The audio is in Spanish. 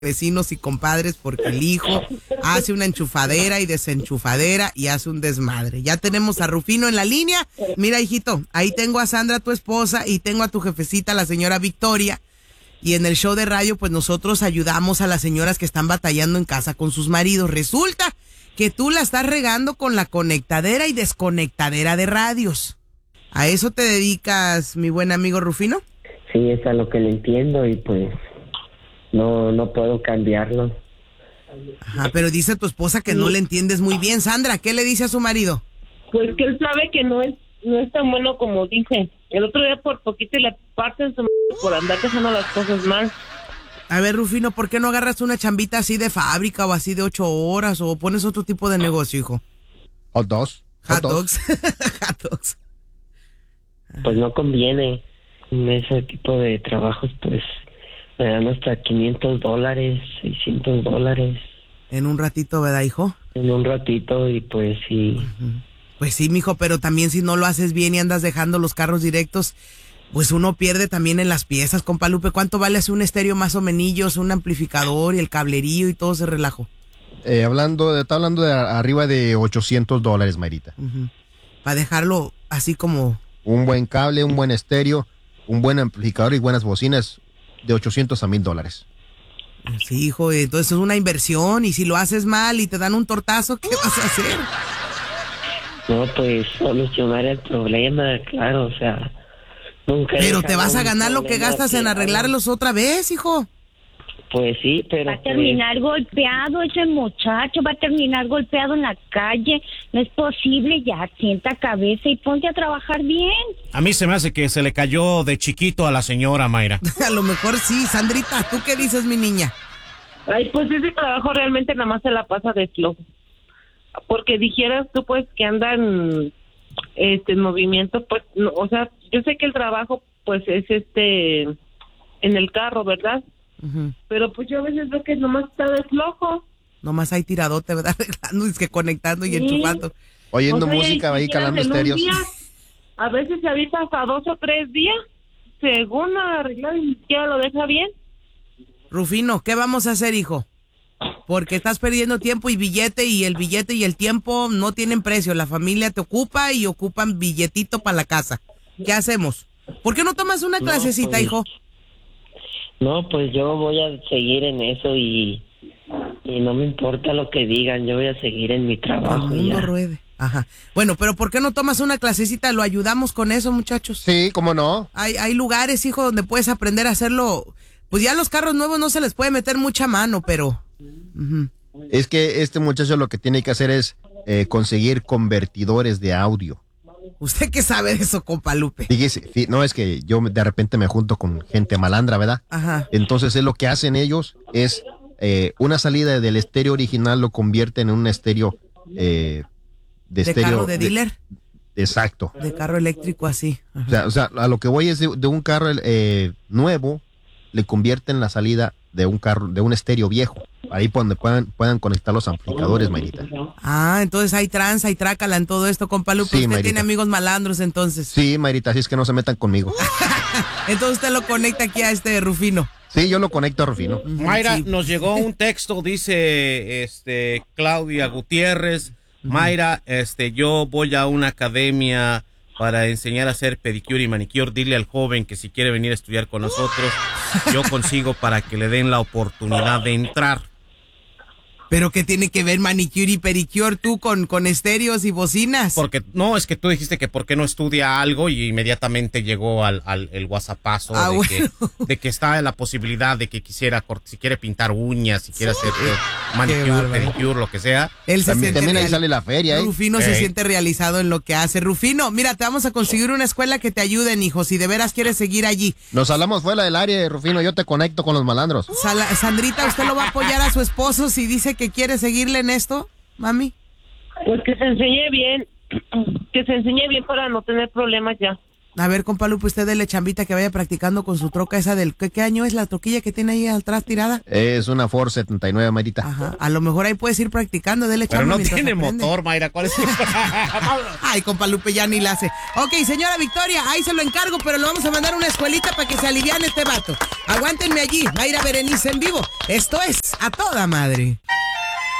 vecinos y compadres porque el hijo hace una enchufadera y desenchufadera y hace un desmadre. Ya tenemos a Rufino en la línea. Mira, hijito, ahí tengo a Sandra, tu esposa, y tengo a tu jefecita, la señora Victoria. Y en el show de radio, pues nosotros ayudamos a las señoras que están batallando en casa con sus maridos. Resulta que tú la estás regando con la conectadera y desconectadera de radios. ¿A eso te dedicas, mi buen amigo Rufino? Sí, es a lo que le entiendo y pues no puedo cambiarlo. Ajá, pero dice tu esposa que no le entiendes muy bien. Sandra, ¿qué le dice a su marido? Pues que él sabe que no es tan bueno como dice. El otro día por poquito le parten su por andar dejando las cosas mal. A ver, Rufino, ¿por qué no agarras una chambita así de fábrica o así de 8 horas o pones otro tipo de negocio, hijo? Hot dogs. Hot dogs. Hot dogs. Pues no conviene. En ese tipo de trabajos, pues me dan hasta $500, $600. En un ratito, ¿verdad, hijo? En un ratito y pues sí. Pues sí, mijo, pero también si no lo haces bien y andas dejando los carros directos, pues uno pierde también en las piezas, compa Lupe. ¿Cuánto vale así un estéreo más o menos, un amplificador y el cablerío y todo ese relajo? Está hablando de arriba de $800, Mayrita. Para dejarlo así como... Un buen cable, un buen estéreo, un buen amplificador y buenas bocinas de $800 a $1,000. Sí, hijo, entonces es una inversión y si lo haces mal y te dan un tortazo, ¿qué vas a hacer? No, pues solucionar el problema, claro, o sea, nunca... Pero te vas a ganar lo que gastas en arreglarlos otra vez, hijo. Pues sí, pero... Va a terminar golpeado ese muchacho, va a terminar golpeado en la calle. No es posible, ya sienta cabeza y ponte a trabajar bien. A mí se me hace que se le cayó de chiquito a la señora Mayra. A lo mejor sí. Sandrita, ¿tú qué dices, mi niña? Ay, pues ese trabajo realmente nada más se la pasa de flojo. Porque dijeras tú, pues, que andan en movimiento, pues, no, o sea, yo sé que el trabajo, pues, es en el carro, ¿verdad? Pero pues yo a veces veo que nomás está de flojo. Nomás hay tiradote, ¿verdad? Arreglando, es que conectando y enchufando. Oyendo música, ahí calando estéreos. A veces se avisa hasta 2 o 3 días, según arreglar y ni siquiera lo deja bien. Rufino, ¿qué vamos a hacer, hijo? Porque estás perdiendo tiempo y billete y el tiempo no tienen precio. La familia te ocupa y ocupan billetito para la casa. ¿Qué hacemos? ¿Por qué no tomas una clasecita, pues, hijo? No, pues yo voy a seguir en eso y no me importa lo que digan, yo voy a seguir en mi trabajo. El mundo ruede. Ajá. Bueno, pero ¿por qué no tomas una clasecita? ¿Lo ayudamos con eso, muchachos? Sí, ¿cómo no? Hay lugares, hijo, donde puedes aprender a hacerlo. Pues ya los carros nuevos no se les puede meter mucha mano, pero... Es que este muchacho lo que tiene que hacer es conseguir convertidores de audio. ¿Usted qué sabe de eso, compa Lupe? Fíjese, no, es que yo de repente me junto con gente malandra, ¿verdad? Ajá. Entonces lo que hacen ellos es una salida del estéreo original lo convierten en un estéreo de estéreo... ¿De carro de dealer? Exacto. De carro eléctrico así. Ajá. O sea, a lo que voy es de un carro nuevo, le convierten la salida de un carro, de un estéreo viejo. Ahí donde puedan conectar los amplificadores, Mayrita. Ah, entonces hay tranza y trácala en todo esto, compa Lupe. Sí, usted Mayrita. tiene amigos malandros, entonces. Sí, Mayrita, así es que no se metan conmigo. Entonces usted lo conecta aquí a Rufino. Sí, yo lo conecto a Rufino. Mayra, Sí. nos llegó un texto, dice Claudia Gutiérrez. Mayra, yo voy a una academia para enseñar a hacer pedicure y manicure. Dile al joven que si quiere venir a estudiar con nosotros, yo consigo para que le den la oportunidad de entrar. ¿Pero qué tiene que ver manicure y pedicure tú con estéreos y bocinas? Porque, no, es que tú dijiste que por qué no estudia algo y inmediatamente llegó el whatsappazo de que está la posibilidad de que si quiere pintar uñas, si quiere hacer manicure, pedicure, lo que sea. Él se siente También ahí sale la feria, ¿eh? Rufino se siente realizado en lo que hace. Rufino, mira, te vamos a conseguir una escuela que te ayuden, hijo, si de veras quieres seguir allí. Nos hablamos fuera del área, Rufino, yo te conecto con los malandros. Sandrita, ¿usted lo va a apoyar a su esposo si dice que quiere seguirle en esto, mami? Pues que se enseñe bien para no tener problemas ya. A ver, compa Lupe, usted dele chambita que vaya practicando con su troca esa del... ¿Qué año es la troquilla que tiene ahí atrás tirada? Es una Ford 79, Mayrita. Ajá, a lo mejor ahí puedes ir practicando, dele Pero chamba no mientras tiene aprende. motor, Mayra. ¿Cuál es? Ay, compa Lupe, ya ni la hace. Ok, señora Victoria, ahí se lo encargo, pero lo vamos a mandar a una escuelita para que se aliviane este vato. Aguántenme allí, Mayra Berenice en vivo. Esto es A Toda Madre.